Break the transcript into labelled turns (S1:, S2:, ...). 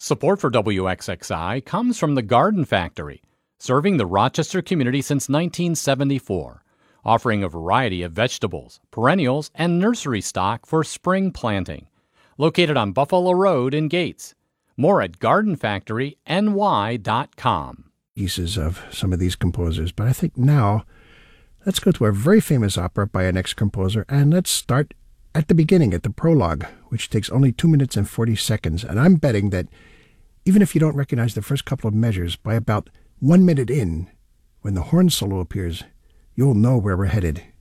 S1: Support for WXXI comes from the Garden Factory, serving the Rochester community since 1974, offering a variety of vegetables, perennials, and nursery stock for spring planting. Located on Buffalo Road in Gates. More at gardenfactoryny.com.
S2: Pieces of some of these composers, but I think now let's go to a very famous opera by an ex-composer, and let's start at the beginning, at the prologue, which takes only 2 minutes and 40 seconds. And I'm betting that even if you don't recognize the first couple of measures, by about 1 minute in, when the horn solo appears, you'll know where we're headed.